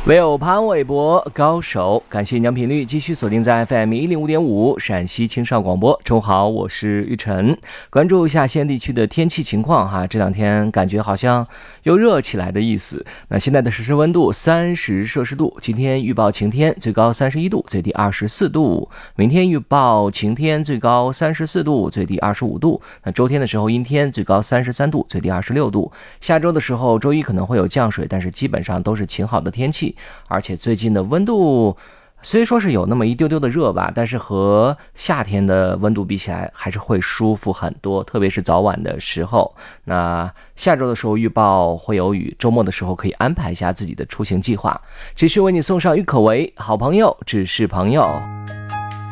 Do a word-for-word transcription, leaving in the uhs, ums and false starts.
唯有潘玮柏高手，感谢您频率继续锁定在 F M 一零五点五陕西青少广播。中午好，我是玉晨，关注一下西安地区的天气情况哈。这两天感觉好像又热起来的意思。那现在的实时温度三十摄氏度，今天预报晴天，最高三十一度，最低二十四度。明天预报晴天，最高三十四度，最低二十五度。那周天的时候阴天，最高三十三度，最低二十六度。下周的时候，周一可能会有降水，但是基本上都是晴好的天气。而且最近的温度虽说是有那么一丢丢的热吧，但是和夏天的温度比起来还是会舒服很多，特别是早晚的时候。那下周的时候预报会有雨，周末的时候可以安排一下自己的出行计划。继续为你送上郁可唯好朋友只是朋友。